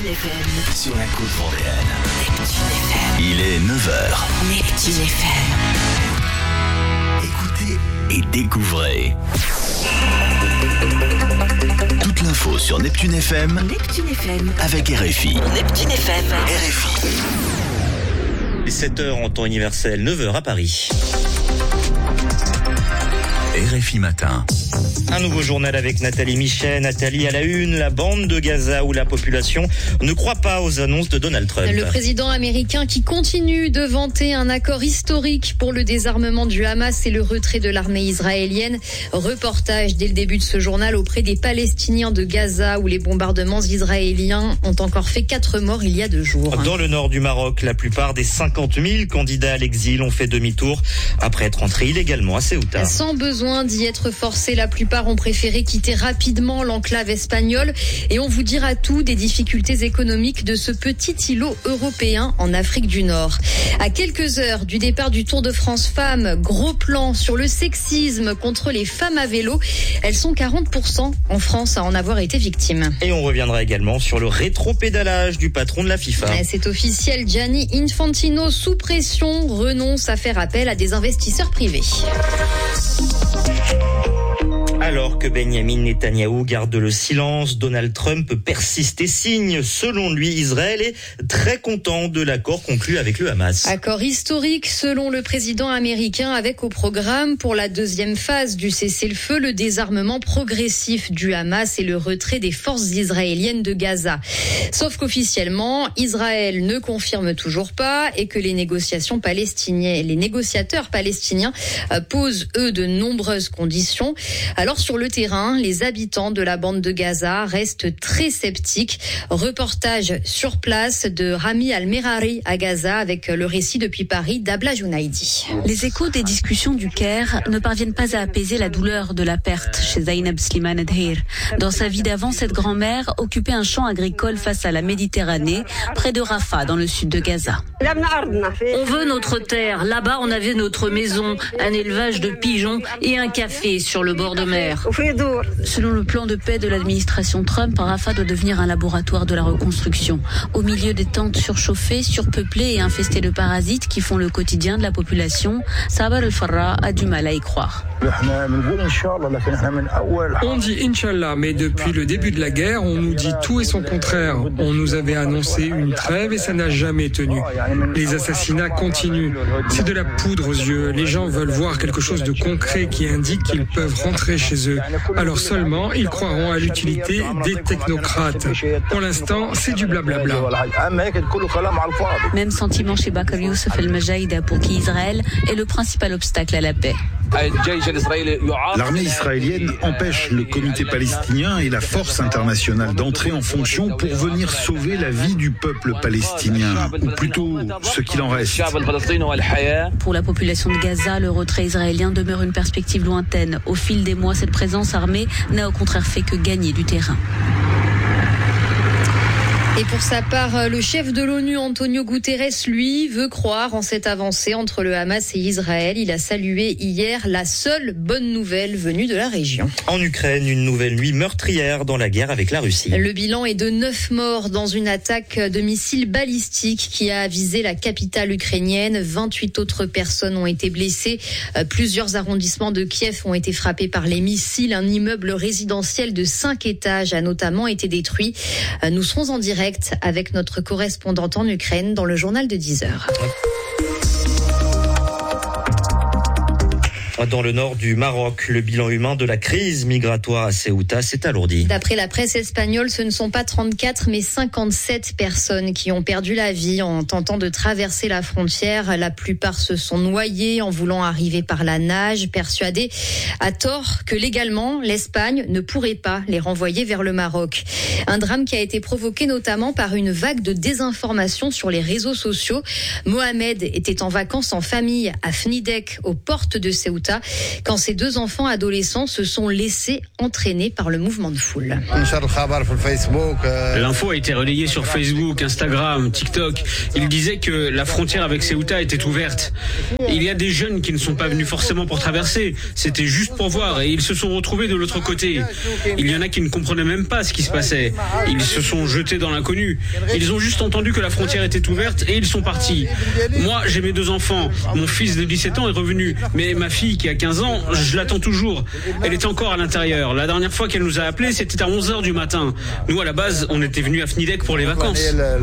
FM. Sur la côte vendéenne. Neptune FM. Il est 9h. Neptune FM. Écoutez et découvrez. Toute l'info sur Neptune FM. Neptune FM. Avec RFI. Neptune FM. RFI. 7h en temps universel, 9h à Paris. RFI Matin. Un nouveau journal avec Nathalie Michet. Nathalie, à la une, la bande de Gaza où la population ne croit pas aux annonces de Donald Trump. Le président américain qui continue de vanter un accord historique pour le désarmement du Hamas et le retrait de l'armée israélienne. Reportage dès le début de ce journal auprès des Palestiniens de Gaza où les bombardements israéliens ont encore fait 4 morts il y a 2 jours. Dans le nord du Maroc, la plupart des 50 000 candidats à l'exil ont fait demi-tour après être entrés illégalement à Ceuta. Sans besoin d'y être forcés, la plupart ont préféré quitter rapidement l'enclave espagnole et on vous dira tout des difficultés économiques de ce petit îlot européen en Afrique du Nord. À quelques heures du départ du Tour de France Femmes, gros plan sur le sexisme contre les femmes à vélo. Elles sont 40% en France à en avoir été victimes. Et on reviendra également sur le rétropédalage du patron de la FIFA. C'est officiel, Gianni Infantino sous pression renonce à faire appel à des investisseurs privés. Alors que Benyamin Netanyahou garde le silence, Donald Trump persiste et signe. Selon lui, Israël est très content de l'accord conclu avec le Hamas. Accord historique selon le président américain avec au programme pour la deuxième phase du cessez-le-feu, le désarmement progressif du Hamas et le retrait des forces israéliennes de Gaza. Sauf qu'officiellement, Israël ne confirme toujours pas et que les négociateurs palestiniens posent eux de nombreuses conditions. Alors sur le terrain, les habitants de la bande de Gaza restent très sceptiques. Reportage sur place de Rami Al-Merari à Gaza avec le récit depuis Paris d'Abla Jounaidi. Les échos des discussions du Caire ne parviennent pas à apaiser la douleur de la perte chez Zainab Slimane Adhir. Dans sa vie d'avant, cette grand-mère occupait un champ agricole face à la Méditerranée, près de Rafah, dans le sud de Gaza. On veut notre terre. Là-bas, on avait notre maison, un élevage de pigeons et un café sur le bord de mer. Selon le plan de paix de l'administration Trump, Rafah doit devenir un laboratoire de la reconstruction. Au milieu des tentes surchauffées, surpeuplées et infestées de parasites qui font le quotidien de la population, Sabar al-Farra a du mal à y croire. On dit Inch'Allah, mais depuis le début de la guerre, on nous dit tout et son contraire. On nous avait annoncé une trêve et ça n'a jamais tenu. Les assassinats continuent. C'est de la poudre aux yeux. Les gens veulent voir quelque chose de concret qui indique qu'ils peuvent rentrer chez eux. Alors seulement, ils croiront à l'utilité des technocrates. Pour l'instant, c'est du blablabla. Même sentiment chez Bakr Youssef El-Majaïda pour qui Israël est le principal obstacle à la paix. L'armée israélienne empêche le comité palestinien et la force internationale d'entrer en fonction pour venir sauver la vie du peuple palestinien, ou plutôt ce qu'il en reste. Pour la population de Gaza, le retrait israélien demeure une perspective lointaine. Au fil des mois, cette présence armée n'a au contraire fait que gagner du terrain. Et pour sa part, le chef de l'ONU, Antonio Guterres, lui, veut croire en cette avancée entre le Hamas et Israël. Il a salué hier la seule bonne nouvelle venue de la région. En Ukraine, une nouvelle nuit meurtrière dans la guerre avec la Russie. Le bilan est de 9 morts dans une attaque de missiles balistiques qui a visé la capitale ukrainienne. 28 autres personnes ont été blessées. Plusieurs arrondissements de Kiev ont été frappés par les missiles. Un immeuble résidentiel de 5 étages a notamment été détruit. Nous serons en direct avec notre correspondante en Ukraine dans le journal de 10h. Dans le nord du Maroc, le bilan humain de la crise migratoire à Ceuta s'est alourdi. D'après la presse espagnole, ce ne sont pas 34 mais 57 personnes qui ont perdu la vie en tentant de traverser la frontière. La plupart se sont noyées en voulant arriver par la nage, persuadés à tort que légalement l'Espagne ne pourrait pas les renvoyer vers le Maroc. Un drame qui a été provoqué notamment par une vague de désinformation sur les réseaux sociaux. Mohamed était en vacances en famille à Fnidek, aux portes de Ceuta. Ceuta, quand ses 2 enfants adolescents se sont laissés entraîner par le mouvement de foule. L'info a été relayée sur Facebook, Instagram, TikTok. Il disait que la frontière avec Ceuta était ouverte. Il y a des jeunes qui ne sont pas venus forcément pour traverser, c'était juste pour voir et ils se sont retrouvés de l'autre côté. Il y en a qui ne comprenaient même pas ce qui se passait. Ils se sont jetés dans l'inconnu. Ils ont juste entendu que la frontière était ouverte et ils sont partis. Moi, j'ai mes 2 enfants. Mon fils de 17 ans est revenu, mais ma fille qui a 15 ans, je l'attends toujours. Elle est encore à l'intérieur. La dernière fois qu'elle nous a appelés, c'était à 11h du matin. Nous, à la base, on était venus à Fnidek pour les vacances.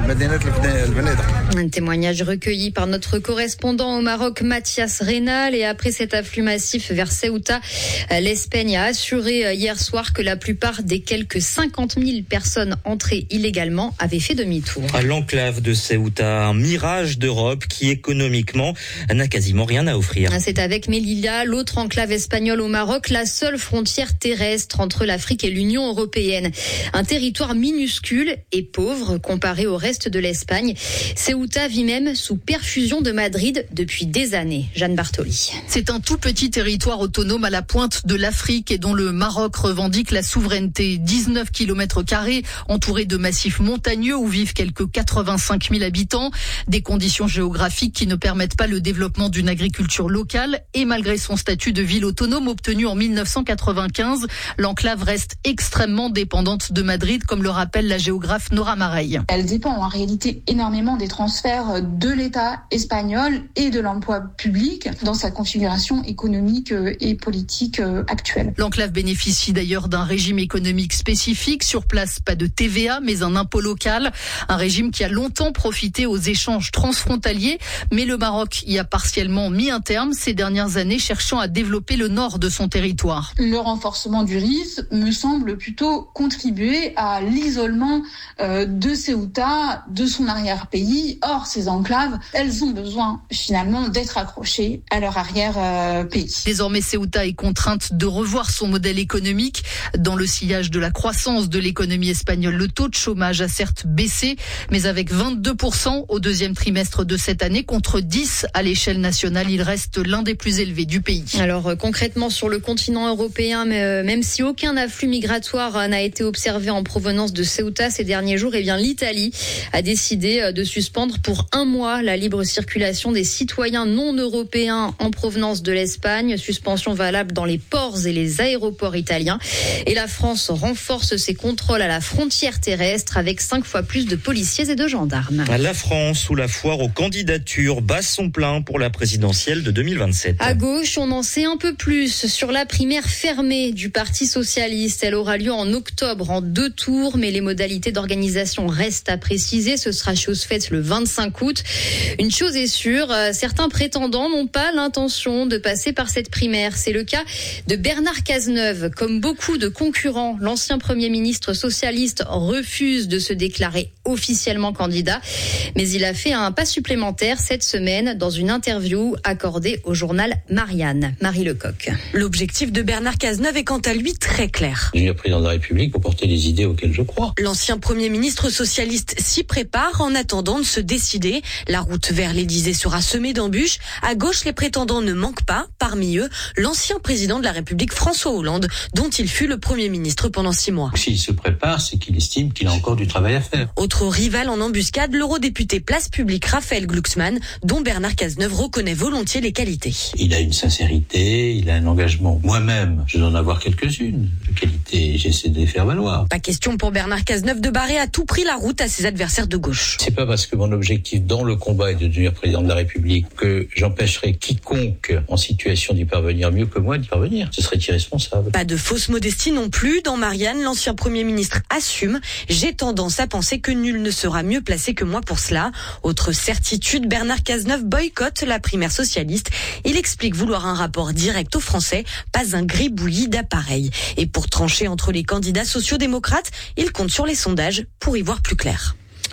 Un témoignage recueilli par notre correspondant au Maroc, Mathias Reynal. Et après cet afflux massif vers Ceuta, l'Espagne a assuré hier soir que la plupart des quelques 50 000 personnes entrées illégalement avaient fait demi-tour. L'enclave de Ceuta, un mirage d'Europe qui économiquement n'a quasiment rien à offrir. C'est avec Melilla, l'autre enclave espagnole au Maroc, la seule frontière terrestre entre l'Afrique et l'Union européenne. Un territoire minuscule et pauvre comparé au reste de l'Espagne. Ceuta vit même sous perfusion de Madrid depuis des années. Jeanne Bartoli. C'est un tout petit territoire autonome à la pointe de l'Afrique et dont le Maroc revendique la souveraineté. 19 km2, entouré de massifs montagneux où vivent quelques 85 000 habitants. Des conditions géographiques qui ne permettent pas le développement d'une agriculture locale. Et malgré son statut de ville autonome obtenu en 1995, l'enclave reste extrêmement dépendante de Madrid, comme le rappelle la géographe Nora Mareille. Elle dépend en réalité énormément des transferts de l'État espagnol et de l'emploi public dans sa configuration économique et politique actuelle. L'enclave bénéficie d'ailleurs d'un régime économique spécifique. Sur place, pas de TVA, mais un impôt local. Un régime qui a longtemps profité aux échanges transfrontaliers. Mais le Maroc y a partiellement mis un terme ces dernières années, cherchant à développer le nord de son territoire. Le renforcement du RIS me semble plutôt contribuer à l'isolement de Ceuta, de son arrière-pays. Or, ces enclaves, elles ont besoin finalement d'être accrochées à leur arrière-pays. Désormais, Ceuta est contrainte de revoir son modèle économique. Dans le sillage de la croissance de l'économie espagnole, le taux de chômage a certes baissé, mais avec 22% au 2e trimestre de cette année, contre 10% à l'échelle nationale. Il reste l'un des plus élevés du pays. Alors concrètement, sur le continent européen, même si aucun afflux migratoire n'a été observé en provenance de Ceuta ces derniers jours, eh bien l'Italie a décidé de suspendre pour 1 mois la libre circulation des citoyens non européens en provenance de l'Espagne. Suspension valable dans les ports et les aéroports italiens. Et la France renforce ses contrôles à la frontière terrestre avec 5 fois plus de policiers et de gendarmes. La France, où la foire aux candidatures bat son plein pour la présidentielle de 2027. À gauche, on en sait un peu plus sur la primaire fermée du Parti socialiste. Elle aura lieu en octobre en 2 tours, mais les modalités d'organisation restent à préciser. Ce sera chose faite le 25 août. Une chose est sûre, certains prétendants n'ont pas l'intention de passer par cette primaire. C'est le cas de Bernard Cazeneuve. Comme beaucoup de concurrents, l'ancien Premier ministre socialiste refuse de se déclarer officiellement candidat. Mais il a fait un pas supplémentaire cette semaine dans une interview accordée au journal Marianne. Marie Lecoq. L'objectif de Bernard Cazeneuve est quant à lui très clair. Devenir président de la République pour porter les idées auxquelles je crois. L'ancien Premier ministre socialiste s'y prépare en attendant de se décider. La route vers l'Élysée sera semée d'embûches. À gauche, les prétendants ne manquent pas. Parmi eux, l'ancien président de la République François Hollande, dont il fut le Premier ministre pendant 6 mois. S'il se prépare, c'est qu'il estime qu'il a encore du travail à faire. Autre rival en embuscade, l'eurodéputé Place Publique Raphaël Glucksmann, dont Bernard Cazeneuve reconnaît volontiers les qualités. Il a une sincérité, il a un engagement. Moi-même, je dois en avoir quelques-unes de qualités, j'essaie de les faire valoir. Pas question pour Bernard Cazeneuve de barrer à tout prix la route à ses adversaires de gauche. C'est pas parce que mon objectif dans le combat est de devenir président de la République que j'empêcherai quiconque en situation d'y parvenir mieux que moi d'y parvenir. Ce serait irresponsable. Pas de fausse modestie non plus. Dans Marianne, l'ancien Premier ministre assume. J'ai tendance à penser que nul ne sera mieux placé que moi pour cela. Autre certitude, Bernard Cazeneuve boycotte la primaire socialiste. Il explique vouloir un rapport direct aux Français, pas un gribouillis d'appareil. Et pour trancher entre les candidats sociaux-démocrates, il compte sur les sondages pour y voir plus clair.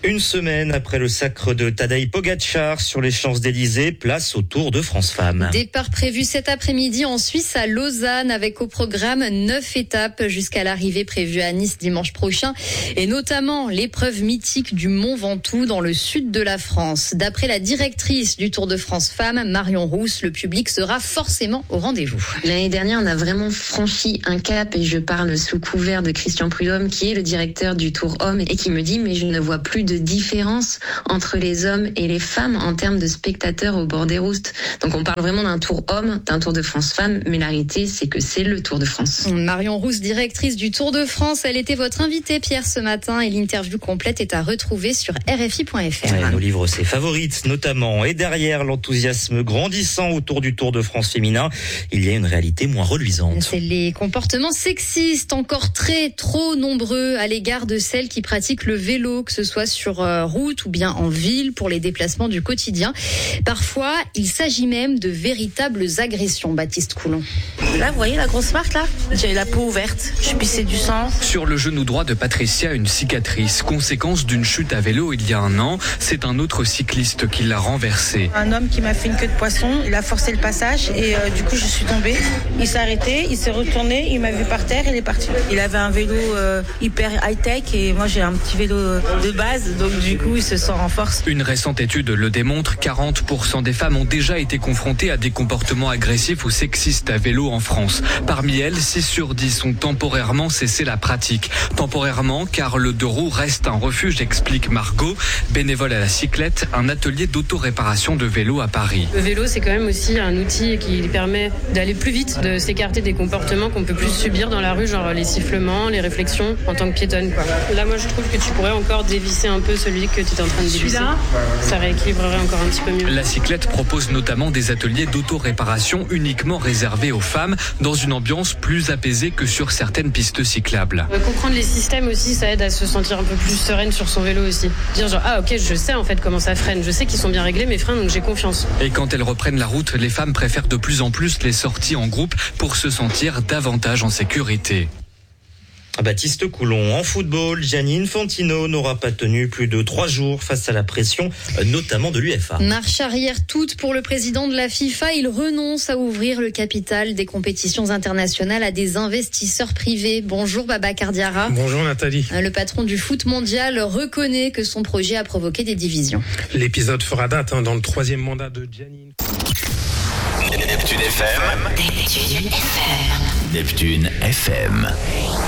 Une semaine après le sacre de Tadej Pogačar sur les Champs-Élysées, place au Tour de France Femmes. Départ prévu cet après-midi en Suisse à Lausanne avec au programme 9 étapes jusqu'à l'arrivée prévue à Nice dimanche prochain et notamment l'épreuve mythique du Mont Ventoux dans le sud de la France. D'après la directrice du Tour de France Femmes, Marion Rousse, le public sera forcément au rendez-vous. L'année dernière, on a vraiment franchi un cap et je parle sous couvert de Christian Prudhomme qui est le directeur du Tour Homme et qui me dit mais je ne vois plus de différence entre les hommes et les femmes en termes de spectateurs au bord des routes. Donc on parle vraiment d'un Tour Homme, d'un Tour de France Femmes, mais la réalité c'est que c'est le Tour de France. Marion Rousse, directrice du Tour de France, elle était votre invitée Pierre ce matin et l'interview complète est à retrouver sur RFI.fr. Elle nous livre ses favorites notamment et derrière l'enthousiasme grandissant autour du Tour de France féminin, il y a une réalité moins reluisante. C'est les comportements sexistes encore trop nombreux à l'égard de celles qui pratiquent le vélo, que ce soit sur route ou bien en ville pour les déplacements du quotidien. Parfois, il s'agit même de véritables agressions, Baptiste Coulon. Là, vous voyez la grosse marque là ? J'ai la peau ouverte, je pissais du sang. Sur le genou droit de Patricia, une cicatrice, conséquence d'une chute à vélo il y a un an. C'est un autre cycliste qui l'a renversé. Un homme qui m'a fait une queue de poisson, il a forcé le passage et du coup je suis tombée. Il s'est arrêté, il s'est retourné, il m'a vu par terre et il est parti. Il avait un vélo hyper high-tech et moi j'ai un petit vélo de base, donc du coup il se sent en force. Une récente étude le démontre, 40% des femmes ont déjà été confrontées à des comportements agressifs ou sexistes à vélo en France. Parmi elles, 6 sur 10 ont temporairement cessé la pratique. Temporairement, car le deux roues reste un refuge, explique Margot, bénévole à la cyclette, un atelier d'autoréparation de vélo à Paris. Le vélo, c'est quand même aussi un outil qui permet d'aller plus vite, de s'écarter des comportements qu'on peut plus subir dans la rue, genre les sifflements, les réflexions en tant que piétonne, quoi. Là, moi, je trouve que tu pourrais encore dévisser un peu celui que tu es en train de dévisser. Ça rééquilibrerait encore un petit peu mieux. La cyclette propose notamment des ateliers d'autoréparation uniquement réservés aux femmes, dans une ambiance plus apaisée que sur certaines pistes cyclables. Comprendre les systèmes aussi, ça aide à se sentir un peu plus sereine sur son vélo aussi. Dire genre, ah ok, je sais en fait comment ça freine, je sais qu'ils sont bien réglés mes freins, donc j'ai confiance. Et quand elles reprennent la route, les femmes préfèrent de plus en plus les sorties en groupe pour se sentir davantage en sécurité. Baptiste Coulon. En football, Gianni Infantino n'aura pas tenu plus de 3 jours face à la pression, notamment de l'UEFA. Marche arrière toute pour le président de la FIFA. Il renonce à ouvrir le capital des compétitions internationales à des investisseurs privés. Bonjour Babacar Diarra. Bonjour Nathalie. Le patron du foot mondial reconnaît que son projet a provoqué des divisions. L'épisode fera date dans le 3e mandat de Gianni. Neptune FM. Neptune FM.